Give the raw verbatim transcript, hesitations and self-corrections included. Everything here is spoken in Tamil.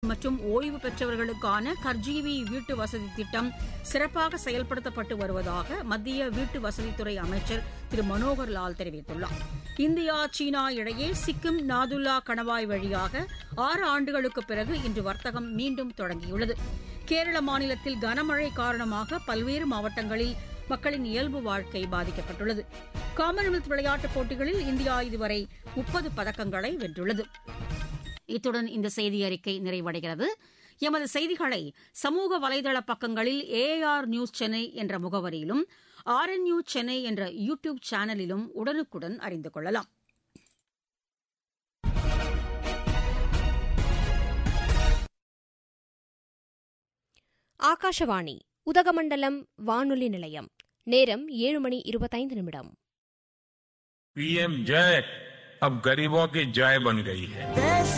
மற்றும் ஓய்வு பெற்றவர்களுக்கான கர்ஜீவி வீட்டு வசதி திட்டம் சிறப்பாக செயல்படுத்தப்பட்டு வருவதாக மத்திய வீட்டு வசதித்துறை அமைச்சர் திரு மனோகர் லால் தெரிவித்துள்ளார். இந்தியா சீனா இடையே சிக்கிம் நாதுல்லா கணவாய் வழியாக ஆறு ஆண்டுகளுக்கு பிறகு இன்று வர்த்தகம் மீண்டும் தொடங்கியுள்ளது. கேரள மாநிலத்தில் கனமழை காரணமாக பல்வேறு மாவட்டங்களில் மக்களின் இயல்பு வாழ்க்கை பாதிக்கப்பட்டுள்ளது. காமன்வெல்த் விளையாட்டுப் போட்டிகளில் இந்தியா இதுவரை முப்பது பதக்கங்களை வென்றுள்ளது. இத்துடன் இந்த செய்தி அறிக்கை நிறைவடைகிறது. எமது செய்திகளை சமூக வலைதள பக்கங்களில் ஏஆர் நியூஸ் சென்னை என்ற முகவரியிலும் ஆர் என் நியூஸ் சென்னை என்ற யூ டியூப் சேனலிலும் உடனுக்குடன் அறிந்து கொள்ளலாம். ஆகாஷவாணி உதகமண்டலம் வானொலி நிலையம். நேரம் ஏழு மணி இருபத்தைந்து நிமிடம். पीएम जय अब गरीबों की जय बन गई है.